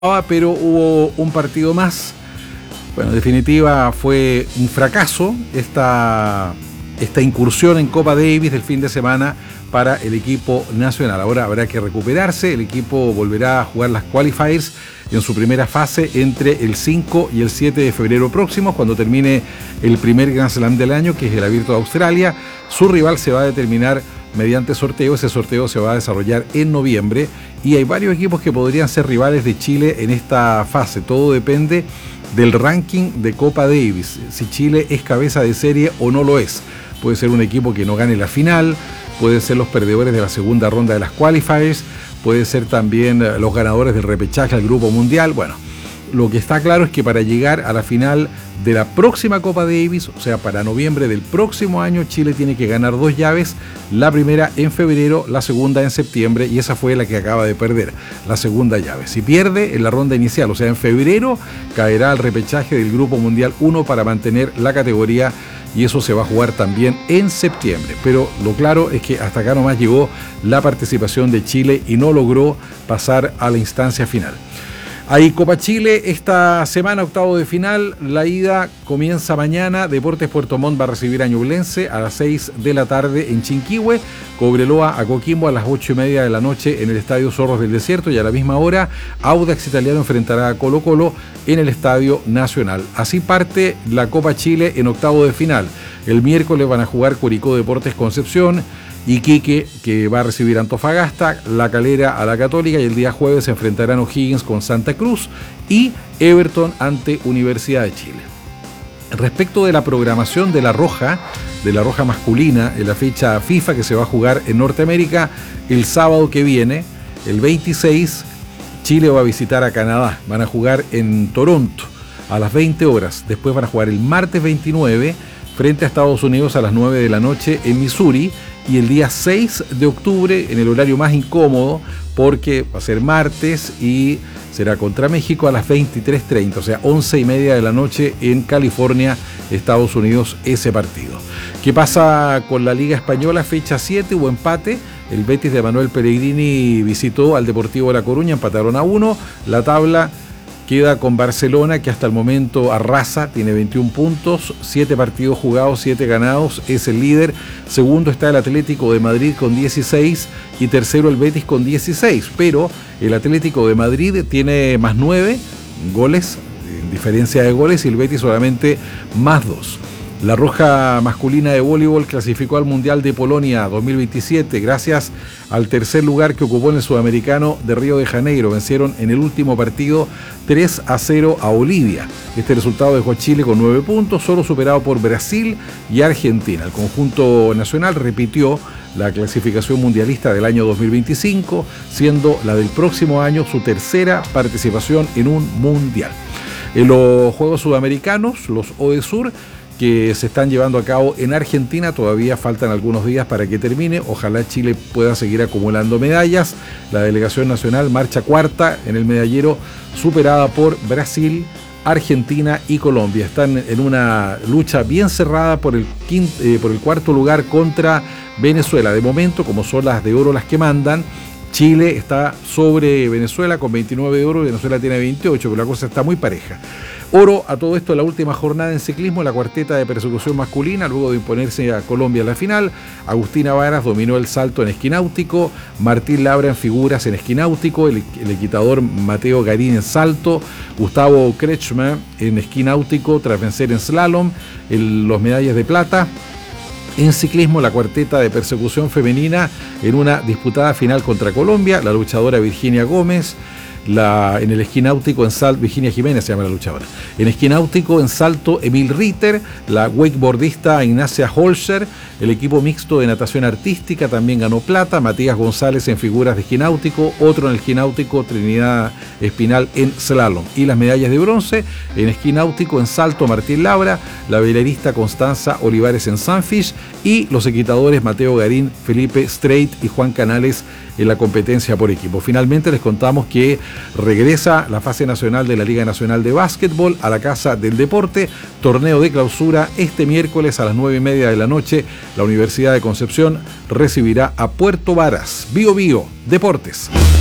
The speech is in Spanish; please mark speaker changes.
Speaker 1: pero hubo un partido más. Bueno, en definitiva fue un fracaso esta incursión en Copa Davis del fin de semana para el equipo nacional. Ahora habrá que recuperarse, el equipo volverá a jugar las qualifiers en su primera fase entre el 5 y el 7 de febrero próximos, cuando termine el primer Grand Slam del año, que es el Abierto de Australia. Su rival se va a determinar mediante sorteo. Ese sorteo se va a desarrollar en noviembre y hay varios equipos que podrían ser rivales de Chile en esta fase. Todo depende del ranking de Copa Davis, si Chile es cabeza de serie o no lo es. Puede ser un equipo que no gane la final, puede ser los perdedores de la segunda ronda de las qualifiers, puede ser también los ganadores del repechaje al Grupo Mundial. Bueno, lo que está claro es que para llegar a la final de la próxima Copa Davis, o sea, para noviembre del próximo año, Chile tiene que ganar 2 llaves, la primera en febrero, la segunda en septiembre, y esa fue la que acaba de perder, la segunda llave. Si pierde en la ronda inicial, o sea, en febrero, caerá al repechaje del Grupo Mundial 1 para mantener la categoría, y eso se va a jugar también en septiembre. Pero lo claro es que hasta acá nomás llegó la participación de Chile y no logró pasar a la instancia final. Hay Copa Chile esta semana, octavo de final. La ida comienza mañana. Deportes Puerto Montt va a recibir a Ñublense a las 6 de la tarde en Chinquihue. Cobreloa a Coquimbo a las 8:30 de la noche en el Estadio Zorros del Desierto, y a la misma hora Audax Italiano enfrentará a Colo Colo en el Estadio Nacional. Así parte la Copa Chile en octavo de final. El miércoles van a jugar Curicó Deportes Concepción, Iquique, que va a recibir a Antofagasta, La Calera a la Católica, y el día jueves se enfrentarán O'Higgins con Santa Cruz y Everton ante Universidad de Chile. Respecto de la programación de la Roja masculina, en la fecha FIFA que se va a jugar en Norteamérica, el sábado que viene, el 26, Chile va a visitar a Canadá. Van a jugar en Toronto a las 20 horas. Después van a jugar el martes 29 frente a Estados Unidos a las 9 de la noche en Missouri. Y el día 6 de octubre, en el horario más incómodo, porque va a ser martes y será contra México a las 23:30, o sea, 11:30 de la noche en California, Estados Unidos, ese partido. ¿Qué pasa con la Liga Española? Fecha 7, hubo empate. El Betis de Manuel Pellegrini visitó al Deportivo La Coruña, empataron a 1. La tabla queda con Barcelona, que hasta el momento arrasa, tiene 21 puntos, 7 partidos jugados, 7 ganados, es el líder. Segundo está el Atlético de Madrid con 16 y tercero el Betis con 16, pero el Atlético de Madrid tiene más 9 goles, en diferencia de goles, y el Betis solamente más 2. La Roja masculina de voleibol clasificó al Mundial de Polonia 2027 gracias al tercer lugar que ocupó en el Sudamericano de Río de Janeiro. Vencieron en el último partido 3-0 a Bolivia. Este resultado dejó a Chile con 9 puntos, solo superado por Brasil y Argentina. El conjunto nacional repitió la clasificación mundialista del año 2025, siendo la del próximo año su tercera participación en un mundial. En los Juegos Sudamericanos, los ODESUR, que se están llevando a cabo en Argentina, todavía faltan algunos días para que termine. Ojalá Chile pueda seguir acumulando medallas. La delegación nacional marcha cuarta en el medallero, superada por Brasil, Argentina y Colombia. Están en una lucha bien cerrada por el cuarto lugar contra Venezuela. De momento, como son las de oro las que mandan, Chile está sobre Venezuela con 29 de oro, Venezuela tiene 28, pero la cosa está muy pareja. Oro a todo esto en la última jornada en ciclismo, la cuarteta de persecución masculina, luego de imponerse a Colombia en la final. Agustina Varas dominó el salto en esquí náutico, Martín Labra en figuras en esquí náutico, el equitador Mateo Garín en salto, Gustavo Kretschmer en esquí náutico tras vencer en slalom, los medallas de plata. En ciclismo, la cuarteta de persecución femenina en una disputada final contra Colombia, la luchadora Virginia Gómez. En el esquí náutico en salto, Virginia Jiménez se llama la luchadora. En esquí náutico en salto, Emil Ritter, la wakeboardista Ignacia Holzer. El equipo mixto de natación artística también ganó plata, Matías González en figuras de esquí náutico, otro en el esquí náutico, Trinidad Espinal en slalom. Y las medallas de bronce en esquí náutico en salto, Martín Labra, la velerista Constanza Olivares en Sunfish, y los equitadores Mateo Garín, Felipe Streit y Juan Canales en la competencia por equipo. Finalmente les contamos que regresa la fase nacional de la Liga Nacional de Básquetbol a la Casa del Deporte, torneo de clausura este miércoles a las 9:30 de la noche. La Universidad de Concepción recibirá a Puerto Varas. Bio Bio Deportes.